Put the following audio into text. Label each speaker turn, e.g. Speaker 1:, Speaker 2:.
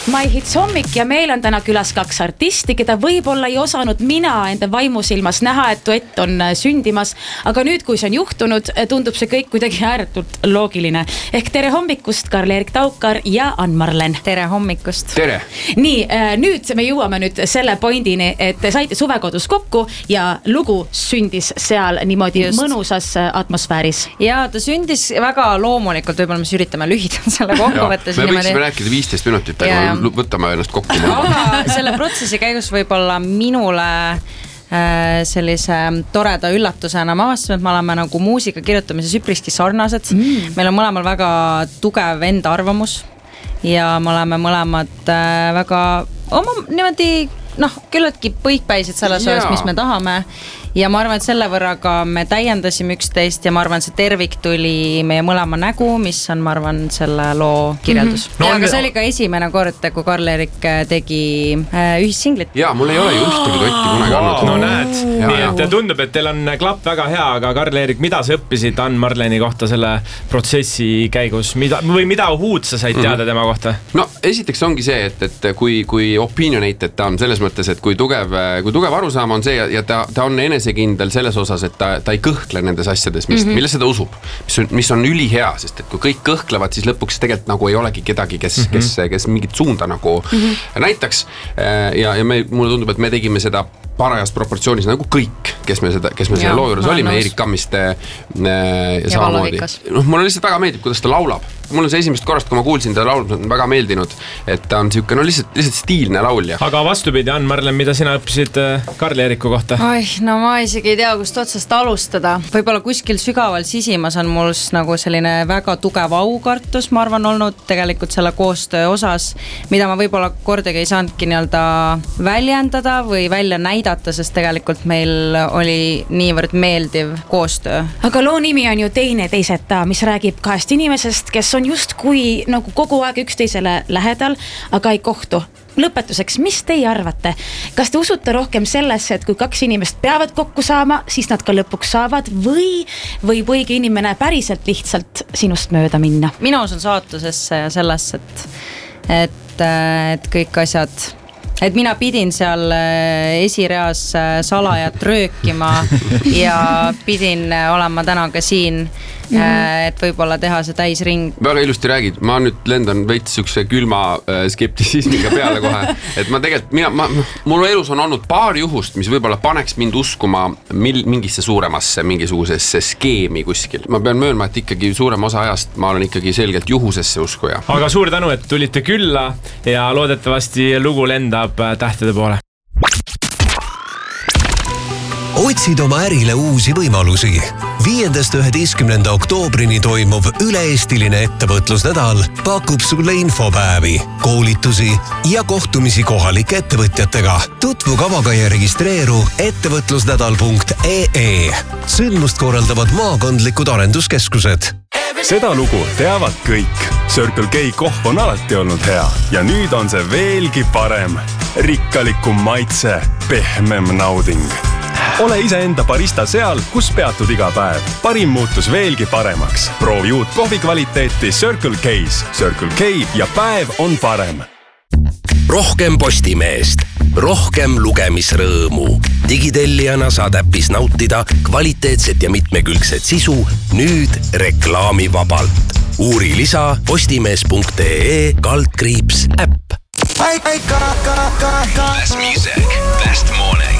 Speaker 1: My Hits hommik ja meil on täna külas 2 artisti, keda võib-olla ei osanud mina enda vaimusilmas näha, et duett on sündimas, aga nüüd, kui see on juhtunud, tundub see kõik kuidagi ääretult loogiline. Ehk tere hommikust, Karl-Erik Taukar ja Ann-Marlen.
Speaker 2: Tere hommikust.
Speaker 3: Tere.
Speaker 1: Nii, nüüd me jõuame nüüd selle pointini, et te saite suvekodus kokku ja lugu sündis seal niimoodi mõnusas atmosfääris.
Speaker 2: Ja ta sündis väga loomulikult, võib-olla me üritame lühidalt selle kokku võtta.
Speaker 3: Me võiksime rääkida 15 minutit, aga võtame ennast kokku.
Speaker 2: Aga selle protsessi käigus võib-olla minule sellise toreda üllatusena ma avastasin, et me oleme nagu muusika kirjutamises üpriski sarnased. Meil on mõlemal väga tugev enda arvamus ja me oleme mõlemad väga oma niimoodi küllaltki põikpäisid selles osas, mis me tahame. Ja ma arvan, et selle võrra ka me täiendasime üksteist ja ma arvan, see tervik tuli meie mõlema nägu, mis on, ma arvan, selle loo kirjeldus. Aga see oli ka esimene kord, kui Karl-Erik tegi ühissinglit.
Speaker 3: Ja, mul ei ole ju ühtegi dotti kunagi olnud.
Speaker 4: No näed, nii et tundub, et teil on klapp väga hea, aga Karl-Erik, mida sa õppisid Ann-Marleni kohta selle protsessi käigus? Või mida uut sa said teada tema kohta?
Speaker 3: No, esiteks ongi see, et kui opinionated ta on selles mõttes, et kui tugev arusaam on see ja ta on enesekindel selles osas, et ta ei kõhkle nendes asjades, milles ta usub, mis on ülihea, sest et kui kõik kõhklevad, siis lõpuks tegelikult nagu ei olegi kedagi, kes mingit suunda nagu näitaks. Ja mulle tundub, et me tegime seda parajas proportsioonis nagu kõik, kes me selle loo juures olime, Eerik Kammiste ja samamoodi. Mulle lihtsalt väga meeldib, kuidas ta laulab. Mul on see esimest korrast, kui ma kuulsin ta laulab, on väga meeldinud, et ta on siuke, lihtsalt stiilne laulja.
Speaker 4: Aga vastupidi, Ann-Marlen, mida sina õppisid Karl-Eeriku kohta?
Speaker 2: No ma isegi ei tea, kust otsast alustada. Võib-olla kuskil sügaval sisimas on mul nagu selline väga tugev aukartus, ma arvan, olnud tegelikult selle koostöö osas, mida ma võib-olla kordagi ei saanudki nii-öelda väljendada või välja näidata, sest tegelikult meil oli niivõrd meeldiv koostöö.
Speaker 1: Aga loo nimi on ju Teine teiseta, mis räägib 2 inimesest, kes on just kui nagu kogu aeg üksteisele lähedal, aga ei kohtu. Lõpetuseks, mis teie arvate? Kas te usute rohkem sellesse, et kui 2 inimest peavad kokku saama, siis nad ka lõpuks saavad või võigi inimene päriselt lihtsalt sinust mööda minna?
Speaker 2: Mina usun saatusesse ja sellesse, et kõik asjad, et mina pidin seal esireas salajat röökima ja pidin olema täna ka siin, et võib-olla teha see täisring.
Speaker 3: Väga ilusti räägid, ma nüüd lendan veits sükse külma skeptisismiga peale kohe, et ma tegelikult, mul elus on olnud paar juhust, mis võib-olla paneks mind uskuma mingisse suuremasse, mingisugusesse skeemi kuskil. Ma pean möönma, et ikkagi suurem osa ajast ma olen ikkagi selgelt juhusesse uskuja.
Speaker 4: Aga suur tänu, et tulite külla ja loodetavasti lugu lendab tähtede poole.
Speaker 5: Otsid oma ärile uusi võimalusi. 5.–11. oktoobrini toimuv üle-eestiline ettevõtlusnädal pakub sulle infopäevi, koolitusi ja kohtumisi kohalike ettevõtjatega. Tutvu kavaga ja registreeru ettevõtlusnädal.ee. Sündmust korraldavad maakondlikud arenduskeskused.
Speaker 6: Seda lugu teavad kõik. Circle K kohv on alati olnud hea ja nüüd on see veelgi parem. Rikkalikum maitse, pehmem nauding. Ole iseenda barista seal, kus peatud iga päev. Parim muutus veelgi paremaks. Proovi uut kohvi kvaliteeti Circle K's. Circle K ja päev on parem.
Speaker 5: Rohkem Postimeest, rohkem lugemisrõõmu. Digitellijana saad äppis nautida kvaliteetset ja mitmekülgset sisu nüüd reklaamivabalt. Uuri lisa postimees.ee/äpp.
Speaker 7: Best music, best morning.